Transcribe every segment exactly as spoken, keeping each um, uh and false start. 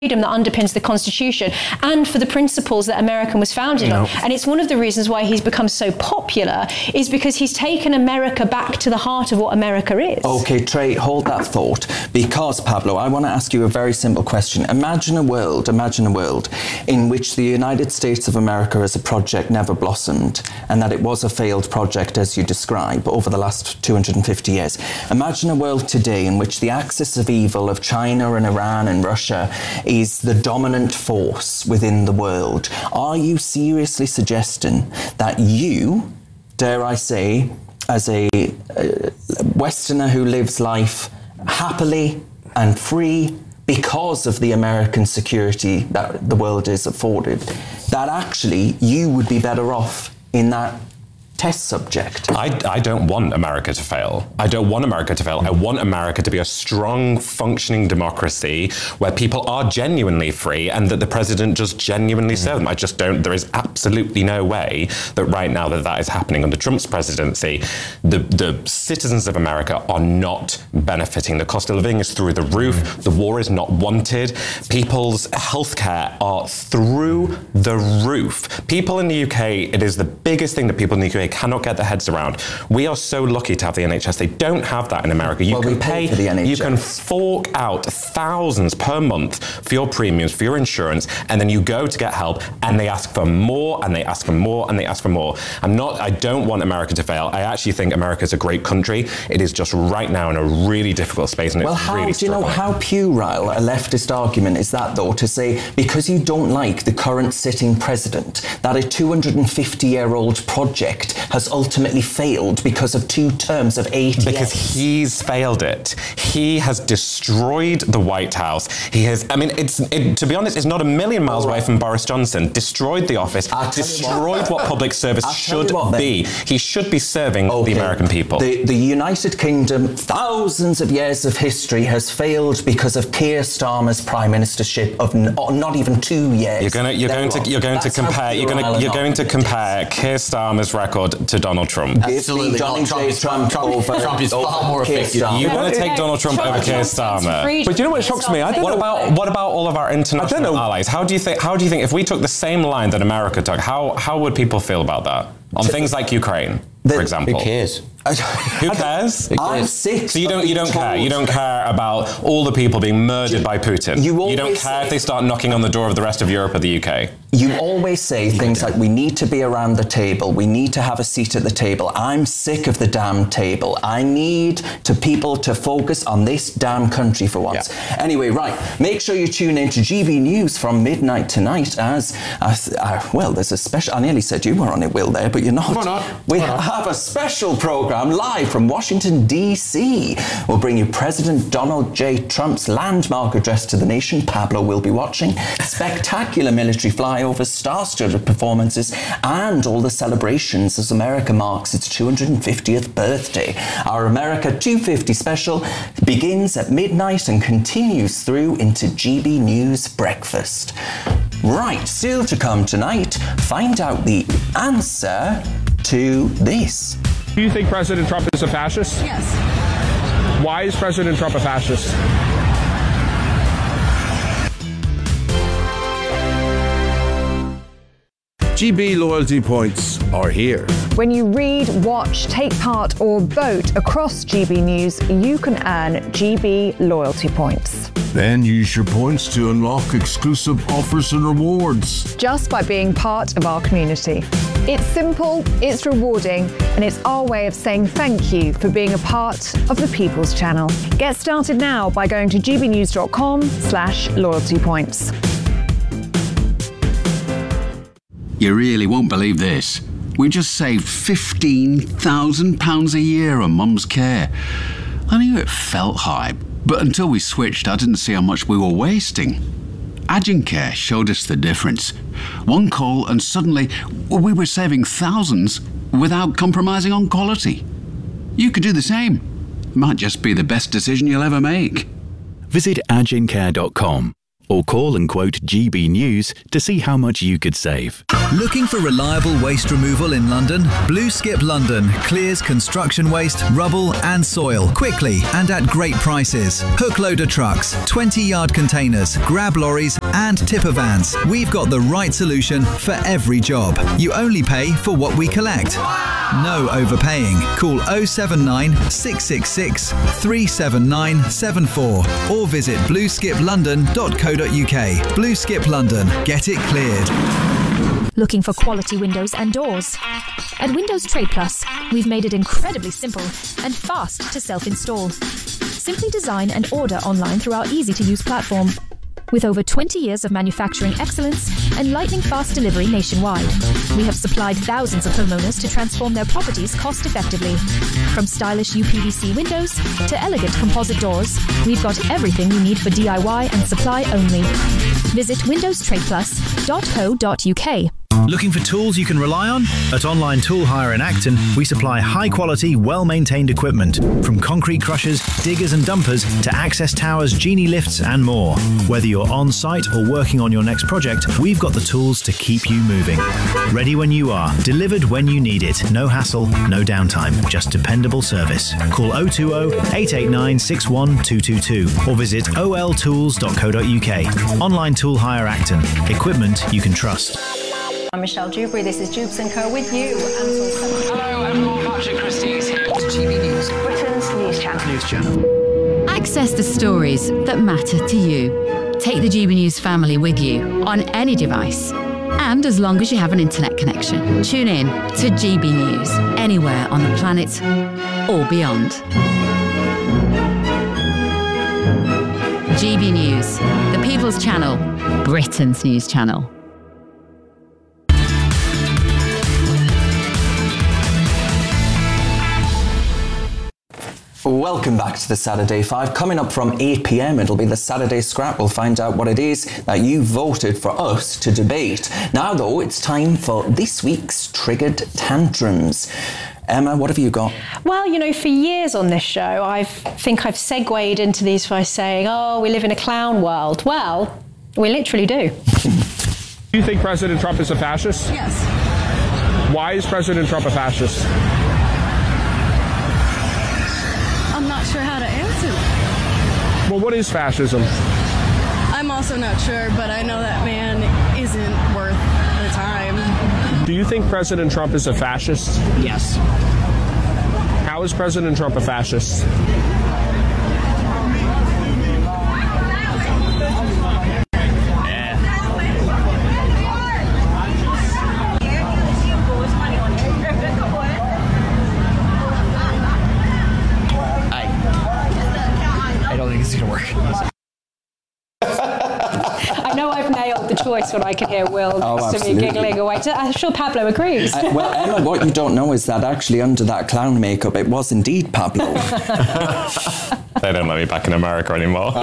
freedom that underpins the Constitution and for the principles that America was founded no. on. And it's one of the reasons why he's become so popular is because he's taken America back to the heart of what America is. Okay, Trey, hold that thought. Because, Pablo, I want to ask you a very simple question. Imagine a world, imagine a world in which the United States of America as a project never blossomed and that it was a failed project, as you describe, over the last two hundred fifty years. Imagine a world today in which the axis of evil of China and Iran and Russia is the dominant force within the world. Are you seriously suggesting that you, dare I say, as a uh, Westerner who lives life happily and free because of the American security that the world is afforded, that actually you would be better off in that test subject? I, I don't want America to fail. I don't want America to fail. I want America to be a strong, functioning democracy where people are genuinely free and that the president just genuinely serves them. I just don't, there is absolutely no way that right now that that is happening under Trump's presidency. The, the citizens of America are not benefiting. The cost of living is through the roof. The war is not wanted. People's healthcare are through the roof. People in the U K, it is the biggest thing that people in the U K cannot get their heads around. We are so lucky to have the N H S. They don't have that in America. You well, can we pay, pay for the N H S. You can fork out thousands per month for your premiums, for your insurance, and then you go to get help and they ask for more and they ask for more and they ask for more. I'm not, I don't want America to fail. I actually think America is a great country. It is just right now in a really difficult space and well, it's how, really do you know how puerile a leftist argument is that, though, to say because you don't like the current sitting president, that a two hundred fifty year old project has ultimately failed because of two terms of eight years? Because he's failed it. He has destroyed the White House. He has, I mean, it's it, to be honest, it's not a million miles right. away from Boris Johnson. Destroyed the office, destroyed what. what public service I'll should what, be. He should be serving okay. the American people. The, the United Kingdom, thousands of years of history, has failed because of Keir Starmer's prime ministership of n- not even two years. You're going to, you're going to, you're going That's to compare, you're going to, you're going to compare Keir Starmer's record to Donald Trump. Absolutely, Donald Trump, Trump, Trump, over, Trump is far more effective. You want to take Donald Trump, Trump over Keir Starmer? But you know what shocks me? I don't what know. about what about all of our international allies? How do you think? How do you think if we took the same line that America took, how how would people feel about that on things like Ukraine, the, for example? Who cares? Who cares? I'm sick. So you don't you don't care. You don't care about all the people being murdered you, by Putin. You, you don't care say, if they start knocking on the door of the rest of Europe or the U K. You always say things like, we need to be around the table. We need to have a seat at the table. I'm sick of the damn table. I need to people to focus on this damn country for once. Yeah. Anyway, right. Make sure you tune in to G B News from midnight tonight as, as uh, well, there's a special, I nearly said you were on it, Will, there, but you're not. Why not? We Why not? have a special program live from Washington, D C. We'll bring you President Donald J. Trump's landmark address to the nation. Pablo will be watching. Spectacular military flyovers, star-studded performances, and all the celebrations as America marks its two hundred fiftieth birthday. Our America two fifty special begins at midnight and continues through into G B News Breakfast. Right, still to come tonight, find out the answer to this. Do you think President Trump is a fascist? Yes. Why is President Trump a fascist? G B loyalty points are here. When you read, watch, take part or vote across G B News, you can earn G B loyalty points. Then use your points to unlock exclusive offers and rewards. Just by being part of our community. It's simple, it's rewarding, and it's our way of saying thank you for being a part of the People's Channel. Get started now by going to gbnews.com slash loyalty points. You really won't believe this. We just saved fifteen thousand pounds a year on Mum's care. I knew it felt high, but until we switched, I didn't see how much we were wasting. Agencare showed us the difference. One call and suddenly we were saving thousands without compromising on quality. You could do the same. Might just be the best decision you'll ever make. Visit agencare dot com Or call and quote G B News to see how much you could save. Looking for reliable waste removal in London? Blue Skip London clears construction waste, rubble and soil quickly and at great prices. Hook loader trucks, twenty yard containers, grab lorries and tipper vans. We've got the right solution for every job. You only pay for what we collect. No overpaying. Call oh seven nine, six six six, three seven nine seven four or visit blue skip london dot co dot uk. Blue Skip London. Get it cleared. Looking for quality windows and doors? At Windows Trade Plus, we've made it incredibly simple and fast to self-install. Simply design and order online through our easy-to-use platform. With over twenty years of manufacturing excellence and lightning-fast delivery nationwide, we have supplied thousands of homeowners to transform their properties cost-effectively. From stylish U P V C windows to elegant composite doors, we've got everything you need for D I Y and supply only. Visit windows trade plus dot co dot uk. Looking for tools you can rely on? At Online Tool Hire in Acton, we supply high-quality, well-maintained equipment, from concrete crushers, diggers and dumpers to access towers, genie lifts and more. Whether you're on-site or working on your next project, we've got the tools to keep you moving. Ready when you are, delivered when you need it. No hassle, no downtime, just dependable service. Call oh two oh, eight eight nine, six one two two two or visit o l tools dot co dot uk. Online Tool Hire Acton. Equipment you can trust. I'm Michelle Dewberry, this is Jubes and Co with you. Hello everyone, Patrick Christie is here. G B News, Britain's news channel. News channel. Access the stories that matter to you. Take the G B News family with you on any device. And as long as you have an internet connection, tune in to G B News anywhere on the planet or beyond. G B News, the People's Channel, Britain's news channel. Welcome back to the Saturday Five. Coming up from eight p m, it'll be the Saturday Scrap. We'll find out what it is that you voted for us to debate. Now, though, it's time for this week's Triggered Tantrums. Emma, what have you got? Well, you know, for years on this show, I think I've segued into these by saying, oh, we live in a clown world. Well, we literally do. Do you think President Trump is a fascist? Yes. Why is President Trump a fascist? I'm not sure how to answer that. Well, what is fascism? I'm also not sure, but I know that man isn't worth the time. Do you think President Trump is a fascist? Yes. How is President Trump a fascist? I know I've nailed the choice when I can hear Will Oh, next to me absolutely. giggling away. I'm sure Pablo agrees. Uh, well, Emma, what you don't know is that actually under that clown makeup, it was indeed Pablo. They don't let me back in America anymore.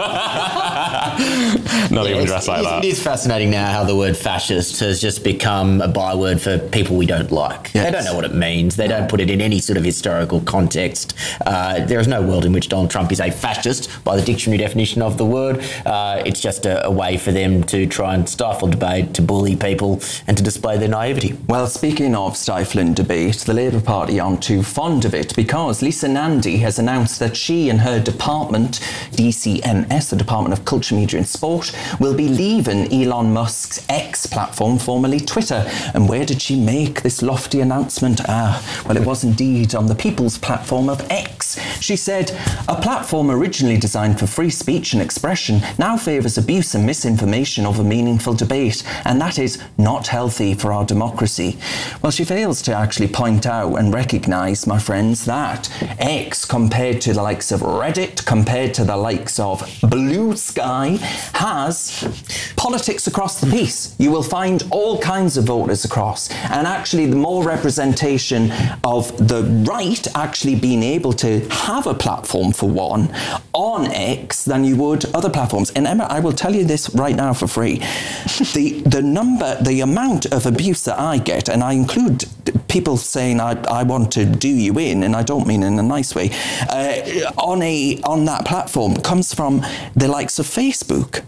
Not Yeah, even it's- dressed like it's- that. It is fascinating now how the word fascist has just become a byword for people we don't like. Yes. They don't know what it means. They don't put it in any sort of historical context. Uh, there is no world in which Donald Trump is a fascist by the dictionary definition of the word. Uh, it's just a, a way for them to try and stifle debate, to bully people and to display their naivety. Well, speaking of stifling debate, the Labour Party aren't too fond of it because Lisa Nandy has announced that she and her department, D C M S, the Department of Culture, Media and Sport, will be leaving Elon Musk's X platform, formerly Twitter. And where did she make this lofty announcement? Ah, well, it was indeed on the people's platform of X. She said, a platform originally designed for free speech and expression now favours abuse and misinformation over meaningful debate, and that is not healthy for our democracy. Well, she fails to actually point out and recognise, my friends, that X, compared to the likes of Reddit, compared to the likes of Blue Sky, has politics across the piece. You will find all kinds of voters across, and actually the more representation of the right actually being able to have a platform for one on X than you would other platforms. And Emma, I will tell you this right now for free. The the number, the amount of abuse that I get, and I include people saying I, I want to do you in, and I don't mean in a nice way, uh, on a on that platform comes from the likes of Facebook.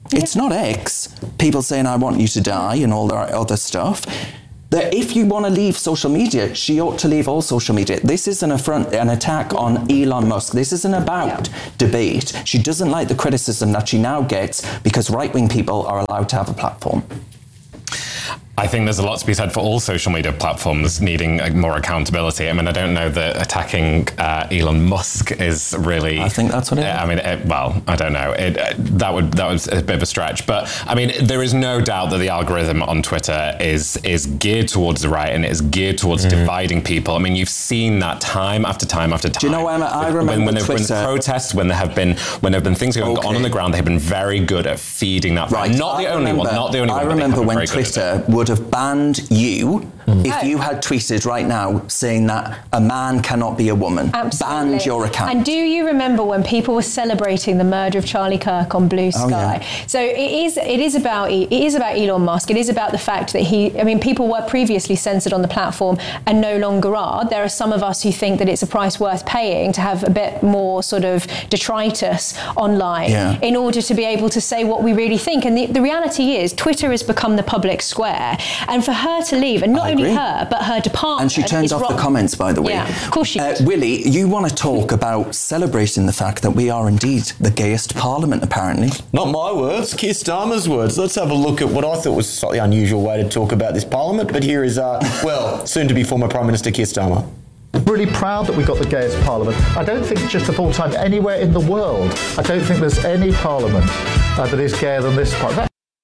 It's not X. People saying, I want you to die and all that other stuff. That if you want to leave social media, she ought to leave all social media. This is an affront, an attack on Elon Musk. This isn't about yeah. debate. She doesn't like the criticism that she now gets because right-wing people are allowed to have a platform. I think there's a lot to be said for all social media platforms needing more accountability. I mean, I don't know that attacking uh, Elon Musk is really. I think that's what it is. I mean, it, well, I don't know. It, uh, that would that was a bit of a stretch, but I mean, there is no doubt that the algorithm on Twitter is is geared towards the right and it is geared towards mm. dividing people. I mean, you've seen that time after time after time. Do you know, Emma? I remember when, when there Twitter. have been protests, when there have been when there have been things going okay. on on the ground, they have been very good at feeding that. Right. Not I the only remember, one. Not the only I one. I remember when Twitter would have banned you mm. if you had tweeted right now saying that a man cannot be a woman. Absolutely. Banned your account. And do you remember when people were celebrating the murder of Charlie Kirk on Blue Sky? Oh, yeah. So it is it is about it is about Elon Musk. It is about the fact that he I mean people were previously censored on the platform and no longer are. There are some of us who think that it's a price worth paying to have a bit more sort of detritus online yeah. in order to be able to say what we really think. And the, the reality is Twitter has become the public square. And for her to leave, and not I only agree. her, but her department. And she turns off wrong. the comments, by the way. Yeah, of course she uh, did. Willie, you want to talk about celebrating the fact that we are indeed the gayest parliament, apparently. Not my words, Keir Starmer's words. Let's have a look at what I thought was a slightly unusual way to talk about this parliament, but here is, uh, well, soon-to-be former Prime Minister Keir Starmer. Really proud that we've got the gayest parliament. I don't think just of all time anywhere in the world, I don't think there's any parliament uh, that is gayer than this parliament.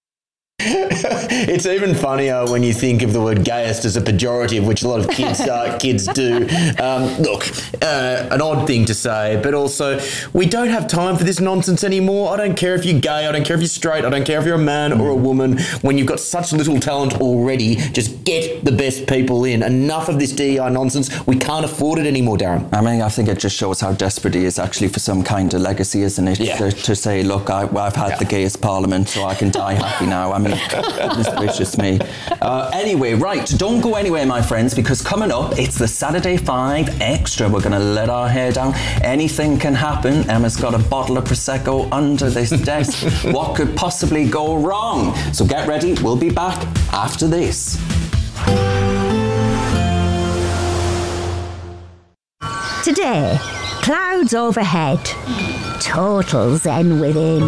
It's even funnier when you think of the word gayest as a pejorative, which a lot of kids uh, kids do. Um, look, uh, an odd thing to say, but also we don't have time for this nonsense anymore. I don't care if you're gay, I don't care if you're straight, I don't care if you're a man or a woman. When you've got such little talent already, just get the best people in. Enough of this D E I nonsense. We can't afford it anymore, Darren. I mean, I think it just shows how desperate he is actually for some kind of legacy, isn't it? Yeah. To, to say, look, I, I've had yeah. the gayest parliament, so I can die happy now. I mean, goodness gracious me. Uh, anyway, right, don't go anywhere, my friends, because coming up, it's the Saturday Five Extra. We're going to let our hair down. Anything can happen. Emma's got a bottle of Prosecco under this desk. What could possibly go wrong? So get ready. We'll be back after this. Today, clouds overhead, total zen within.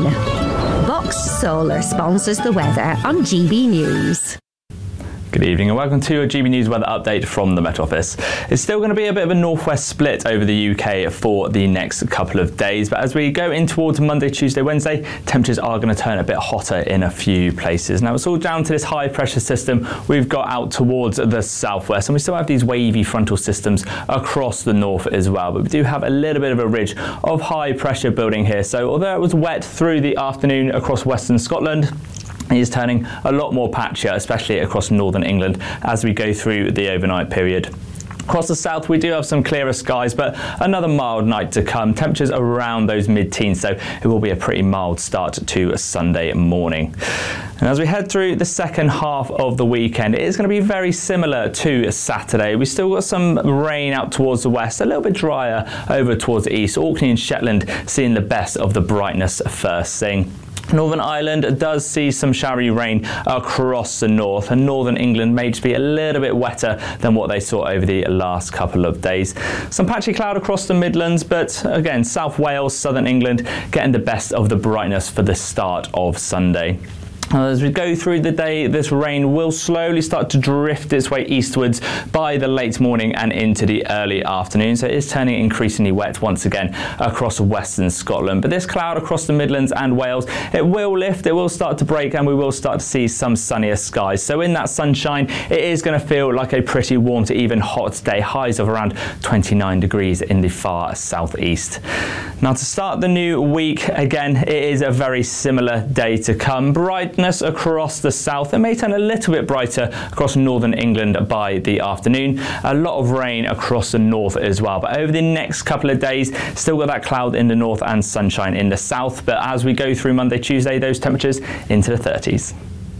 Box Solar sponsors the weather on G B News. Good evening and welcome to your G B News weather update from the Met Office. It's still going to be a bit of a northwest split over the U K for the next couple of days, but as we go in towards Monday, Tuesday, Wednesday, temperatures are going to turn a bit hotter in a few places. Now it's all down to this high pressure system we've got out towards the southwest, and we still have these wavy frontal systems across the north as well, but we do have a little bit of a ridge of high pressure building here. So although it was wet through the afternoon across western Scotland, it is turning a lot more patchier, especially across northern England as we go through the overnight period. Across the south, we do have some clearer skies, but another mild night to come. Temperatures around those mid-teens, so it will be a pretty mild start to a Sunday morning. And as we head through the second half of the weekend, it is going to be very similar to Saturday. We've still got some rain out towards the west, a little bit drier over towards the east. Orkney and Shetland seeing the best of the brightness first thing. Northern Ireland does see some showery rain across the north, and northern England may just be a little bit wetter than what they saw over the last couple of days. Some patchy cloud across the Midlands, but again, South Wales, southern England getting the best of the brightness for the start of Sunday. As we go through the day, this rain will slowly start to drift its way eastwards by the late morning and into the early afternoon. So it is turning increasingly wet once again across western Scotland. But this cloud across the Midlands and Wales, it will lift, it will start to break, and we will start to see some sunnier skies. So in that sunshine, it is going to feel like a pretty warm to even hot day. Highs of around twenty-nine degrees in the far southeast. Now to start the new week, again, it is a very similar day to come. Bright across the south. It may turn a little bit brighter across northern England by the afternoon. A lot of rain across the north as well. But over the next couple of days, still got that cloud in the north and sunshine in the south. But as we go through Monday, Tuesday, those temperatures into the thirties.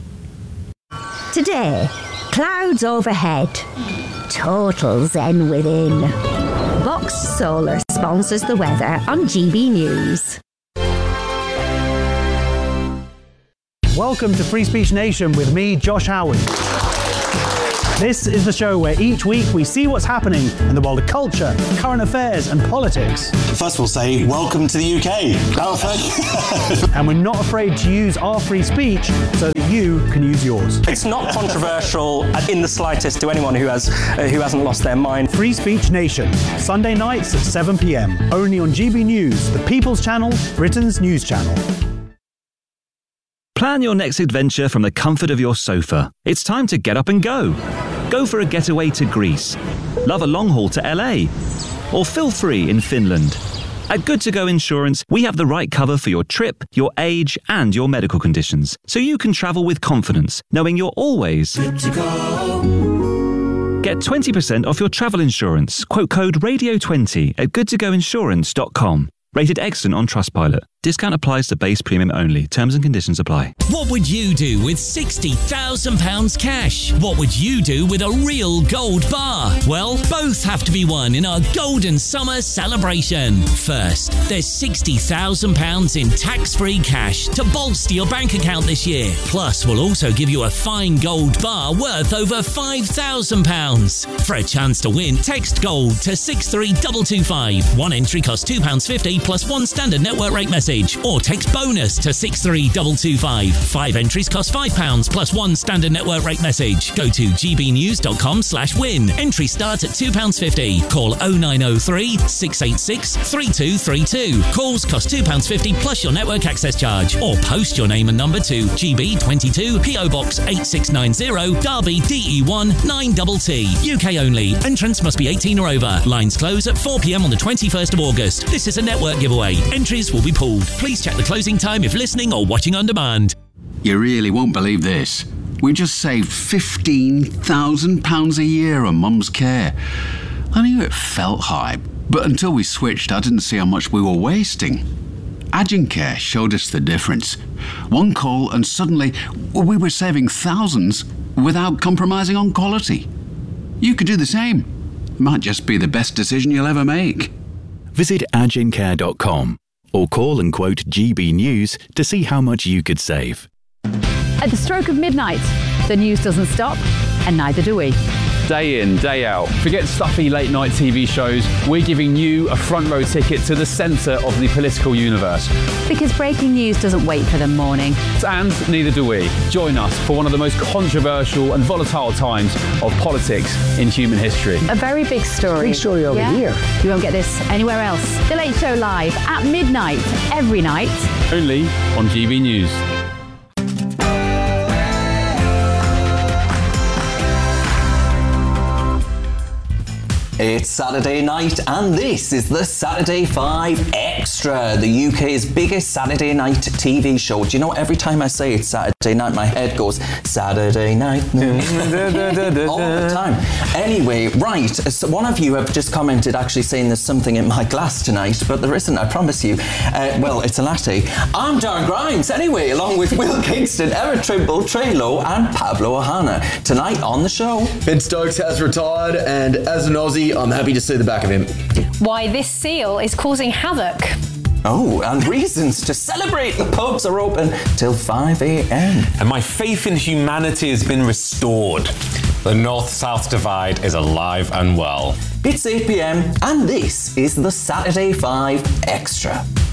Today, clouds overhead, total zen within. Box Solar sponsors the weather on G B News. Welcome to Free Speech Nation with me, Josh Howard. This is the show where each week we see what's happening in the world of culture, current affairs and politics. First we'll say, welcome to the U K. Oh, thank you. And we're not afraid to use our free speech so that you can use yours. It's not controversial in the slightest to anyone who has uh, who hasn't lost their mind. Free Speech Nation, Sunday nights at seven p m, only on G B News, the People's Channel, Britain's news channel. Plan your next adventure from the comfort of your sofa. It's time to get up and go. Go for a getaway to Greece. Love a long haul to L A. Or feel free in Finland. At Good To Go Insurance, we have the right cover for your trip, your age, and your medical conditions, so you can travel with confidence, knowing you're always good to go. Get twenty percent off your travel insurance. Quote code radio twenty at good to go insurance dot com. Rated excellent on Trustpilot. Discount applies to base premium only. Terms and conditions apply. What would you do with sixty thousand pounds cash? What would you do with a real gold bar? Well, both have to be won in our Golden Summer celebration. First, there's sixty thousand pounds in tax-free cash to bolster your bank account this year. Plus, we'll also give you a fine gold bar worth over five thousand pounds. For a chance to win, text GOLD to six three two two five. One entry costs two pounds fifty plus one standard network rate message. Or text BONUS to six three two two five. Five entries cost five pounds plus one standard network rate message. Go to gbnews.com slash win. Entry starts at two pounds fifty. Call oh nine oh three, six eight six, three two three two. Calls cost two pounds fifty plus your network access charge. Or post your name and number to G B twenty-two, P O Box eight six nine zero, Derby D E one nine T T. U K only. Entrants must be eighteen or over. Lines close at four p m on the twenty-first of August. This is a network giveaway. Entries will be pulled. Please check the closing time if listening or watching on demand. You really won't believe this. We just saved fifteen thousand pounds a year on Mum's care. I knew it felt high, but until we switched, I didn't see how much we were wasting. Agencare showed us the difference. One call and suddenly we were saving thousands without compromising on quality. You could do the same. Might just be the best decision you'll ever make. Visit agencare dot com or call and quote G B News to see how much you could save. At the stroke of midnight, the news doesn't stop, and neither do we. Day in, day out. Forget stuffy late night T V shows. We're giving you a front row ticket to the centre of the political universe. Because breaking news doesn't wait for the morning. And neither do we. Join us for one of the most controversial and volatile times of politics in human history. A very big story. Big story over yeah? here. You won't get this anywhere else. The Late Show live at midnight, every night. Only on G B News. It's Saturday night and this is the Saturday Five Extra, the U K's biggest Saturday night T V show. Do you know, every time I say it's Saturday night, my head goes, Saturday night, all the time. Anyway, right, so one of you have just commented actually saying there's something in my glass tonight, but there isn't, I promise you. Uh, well, it's a latte. I'm Darren Grimes, anyway, along with Will Kingston, Emma Trimble, Trey Lowe and Pablo Ohana. Tonight on the show, Ben Stokes has retired, and as an Aussie, I'm happy to see the back of him. Why this seal is causing havoc. Oh, and reasons to celebrate. The pubs are open till five a m. And my faith in humanity has been restored. The North-South divide is alive and well. It's eight p m and this is the Saturday Five Extra.